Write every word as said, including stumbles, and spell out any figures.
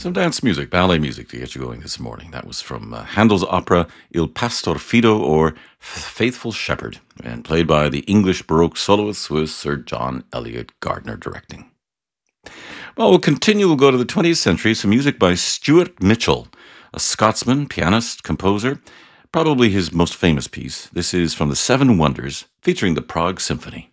Some dance music, ballet music to get you going this morning. That was from uh, Handel's opera Il Pastor Fido, or Faithful Shepherd, and played by the English Baroque soloist with Sir John Eliot Gardner directing. Well, we'll continue. We'll go to the twentieth century. Some music by Stuart Mitchell, a Scotsman, pianist, composer. Probably his most famous piece. This is from the Seven Wonders, featuring the Prague Symphony.